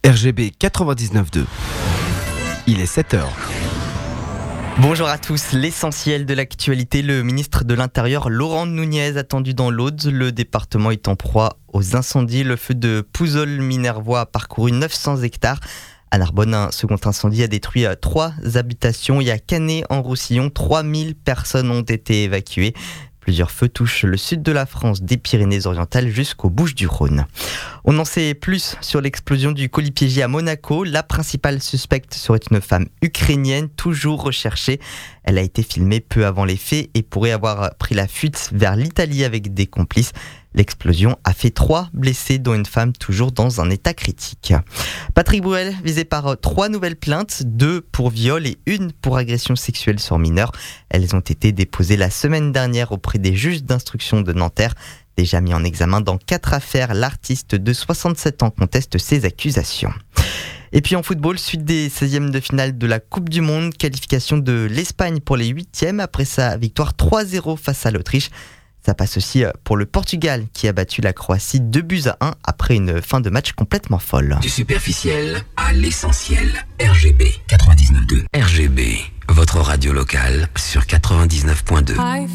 RGB 99.2. Il est 7h. Bonjour à tous, l'essentiel de l'actualité, le ministre de l'Intérieur Laurent Nunez attendu dans l'Aude. Le département est en proie aux incendies. Le feu de Pouzol-Minervois a parcouru 900 hectares. À Narbonne, un second incendie a détruit 3 habitations et à Canet en Roussillon, 3000 personnes ont été évacuées. Plusieurs feux touchent le sud de la France, des Pyrénées-Orientales jusqu'aux Bouches-du-Rhône. On en sait plus sur l'explosion du colis piégé à Monaco. La principale suspecte serait une femme ukrainienne, toujours recherchée. Elle a été filmée peu avant les faits et pourrait avoir pris la fuite vers l'Italie avec des complices. L'explosion a fait 3 blessés, dont une femme toujours dans un état critique. Patrick Bruel, visé par 3 nouvelles plaintes, 2 pour viol et 1 pour agression sexuelle sur mineur. Elles ont été déposées la semaine dernière auprès des juges d'instruction de Nanterre. Déjà mis en examen dans 4 affaires, l'artiste de 67 ans conteste ces accusations. Et puis en football, suite des 16e de finale de la Coupe du Monde, qualification de l'Espagne pour les 8e après sa victoire 3-0 face à l'Autriche. Ça passe aussi pour le Portugal qui a battu la Croatie 2-1 après une fin de match complètement folle. Du superficiel à l'essentiel. RGB 99.2. RGB, votre radio locale sur 99.2.